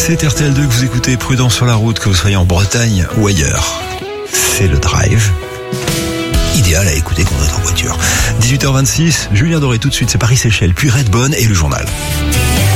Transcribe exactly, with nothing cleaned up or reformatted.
C'est R T L deux que vous écoutez, prudent sur la route, que vous soyez en Bretagne ou ailleurs. C'est le drive. Idéal à écouter quand on est en voiture. dix-huit heures vingt-six, Julien Doré tout de suite, c'est Paris-Séchelles, puis Redbone et le journal.